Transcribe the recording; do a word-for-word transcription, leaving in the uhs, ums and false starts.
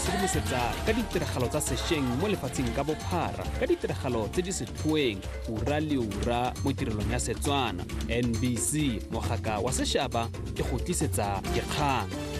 sedimosetsa ka ditiragalo tsa sešweng mo lefatsheng ka bophara ka ditiragalo tse di setlhoeng ura le ura mo tirelong ya Setswana. N B C mogaka wa sešaba ke go tlisetsa dikgang.